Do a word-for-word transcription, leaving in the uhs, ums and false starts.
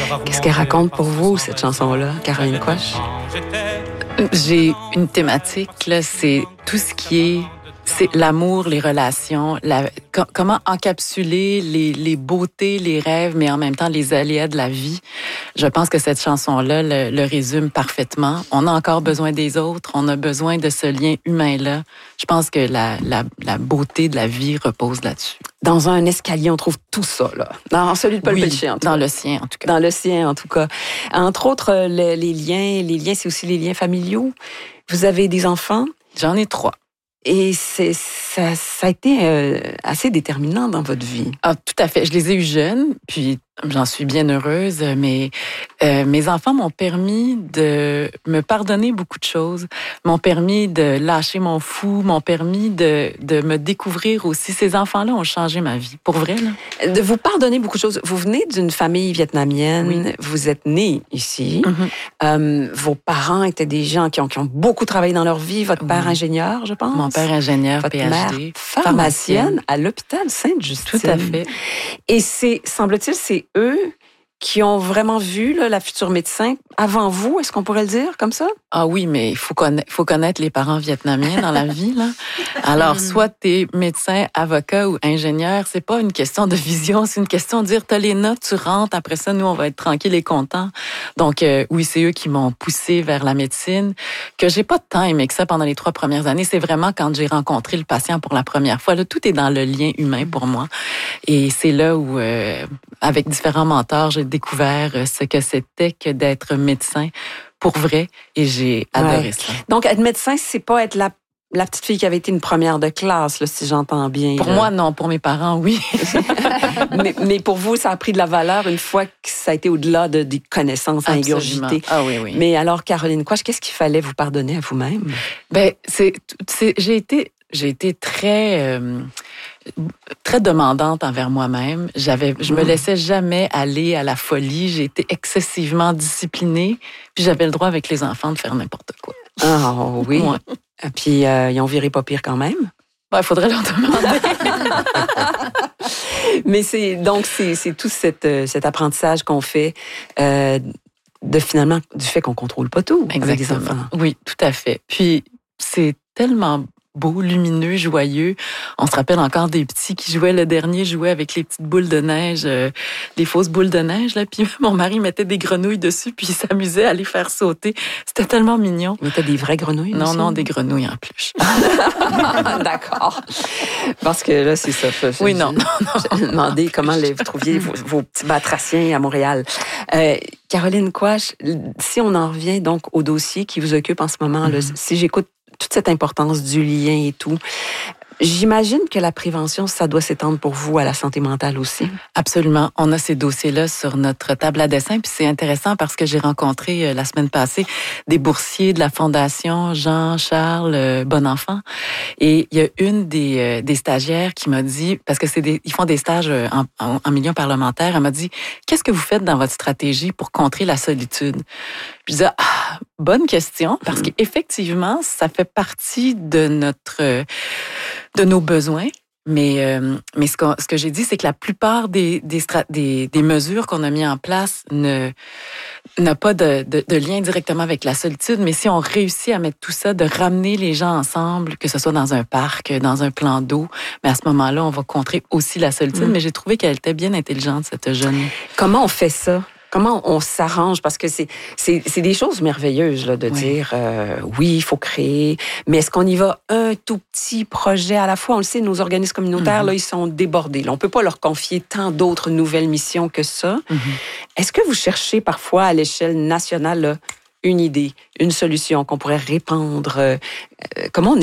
Qu'est-ce qu'elle raconte pour vous, cette chanson-là, Caroline Quach? J'ai une thématique, là, c'est tout ce qui est... C'est l'amour, les relations, la, co- comment encapsuler les, les beautés, les rêves, mais en même temps les aléas de la vie. Je pense que cette chanson-là le, le résume parfaitement. On a encore besoin des autres, on a besoin de ce lien humain-là. Je pense que la, la, la beauté de la vie repose là-dessus. Dans un escalier, on trouve tout ça, là. Dans celui de Paul Oui, Pelchet, en tout dans cas. le sien, en tout cas. Dans le sien, en tout cas. Entre autres, les, les liens, les liens, c'est aussi les liens familiaux. Vous avez des enfants? J'en ai trois. Et c'est, ça, ça a été euh, assez déterminant dans votre vie. Ah, tout à fait. Je les ai eus jeunes, puis j'en suis bien heureuse, mais euh, mes enfants m'ont permis de me pardonner beaucoup de choses, m'ont permis de lâcher mon fou, m'ont permis de, de me découvrir aussi. Ces enfants-là ont changé ma vie, pour vrai, là. De vous pardonner beaucoup de choses. Vous venez d'une famille vietnamienne, Oui. Vous êtes né ici. Mm-hmm. Euh, vos parents étaient des gens qui ont, qui ont beaucoup travaillé dans leur vie. Votre père Oui. ingénieur, je pense. Mon père ingénieur, Votre P H D. mère pharmacienne à l'hôpital Sainte-Justine. Tout à fait. Et c'est, semble-t-il, c'est eux qui ont vraiment vu là, la future médecin avant vous, est-ce qu'on pourrait le dire comme ça? Ah oui, mais il faut connaître, faut connaître les parents vietnamiens dans la vie, là. Alors, soit t'es médecin, avocat ou ingénieur, c'est pas une question de vision, c'est une question de dire, t'as les notes, tu rentres, après ça, nous, on va être tranquille et contents. Donc, euh, oui, c'est eux qui m'ont poussé vers la médecine, que j'ai pas tant aimé que ça pendant les trois premières années. C'est vraiment quand j'ai rencontré le patient pour la première fois. Là, tout est dans le lien humain pour moi. Et c'est là où, euh, avec différents mentors, j'ai découvert ce que c'était que d'être médecin pour vrai, et j'ai adoré Ouais. ça. Donc, être médecin, c'est pas être la, la petite fille qui avait été une première de classe, là, si j'entends bien. Pour là. moi, non. Pour mes parents, oui. mais, mais pour vous, ça a pris de la valeur une fois que ça a été au-delà de, des connaissances à Absolument. ingurgiter. Ah oui, oui. Mais alors, Caroline Quach, qu'est-ce qu'il fallait vous pardonner à vous-même? Ben, c'est, c'est, j'ai été, j'ai été très, euh, très demandante envers moi-même. J'avais, je me laissais jamais aller à la folie. J'ai été excessivement disciplinée. Puis j'avais le droit avec les enfants de faire n'importe quoi. Ah oui. Ouais. Puis euh, ils ont viré pas pire quand même. Ben, il faudrait leur demander. Mais c'est donc c'est, c'est tout cette, cet apprentissage qu'on fait euh, de finalement du fait qu'on contrôle pas tout Exactement. avec des enfants. Oui, tout à fait. Puis c'est tellement beau, lumineux, joyeux. On se rappelle encore des petits qui jouaient, le dernier jouait avec les petites boules de neige, euh, les fausses boules de neige, là. Puis mon mari mettait des grenouilles dessus, puis il s'amusait à les faire sauter. C'était tellement mignon. Mais t'as des vraies grenouilles Non, aussi? non, des grenouilles en plus. D'accord. Parce que là, c'est ça. Je, Oui, je, non, non, non. J'ai demandé comment les, vous trouviez vos, vos petits batraciens à Montréal. Euh, Caroline Quach, si on en revient donc au dossier qui vous occupe en ce moment, là, Mm-hmm. si j'écoute toute cette importance du lien et tout, j'imagine que la prévention, ça doit s'étendre pour vous à la santé mentale aussi. Absolument. On a ces dossiers-là sur notre table à dessin. Puis c'est intéressant parce que j'ai rencontré euh, la semaine passée des boursiers de la Fondation Jean-Charles euh, Bonenfant. Et il y a une des, euh, des stagiaires qui m'a dit, parce que c'est des, ils font des stages euh, en, en, en milieu parlementaire, elle m'a dit, qu'est-ce que vous faites dans votre stratégie pour contrer la solitude? Puis je disais, ah, bonne question, parce qu'effectivement, ça fait partie de notre... Euh, de nos besoins. Mais, euh, mais ce, que, ce que j'ai dit, c'est que la plupart des, des, des, des mesures qu'on a mis en place ne, n'a pas de, de, de lien directement avec la solitude. Mais si on réussit à mettre tout ça, de ramener les gens ensemble, que ce soit dans un parc, dans un plan d'eau, mais à ce moment-là, on va contrer aussi la solitude. Mmh. Mais j'ai trouvé qu'elle était bien intelligente, cette jeune. Comment on fait ça? Comment on s'arrange? Parce que c'est, c'est, c'est des choses merveilleuses là, de oui. dire euh, oui, il faut créer, mais est-ce qu'on y va un tout petit projet à la fois? On le sait, nos organismes communautaires, mm-hmm. là, ils sont débordés. Là, on ne peut pas leur confier tant d'autres nouvelles missions que ça. Mm-hmm. Est-ce que vous cherchez parfois à l'échelle nationale là, une idée, une solution qu'on pourrait répandre? Euh, comment on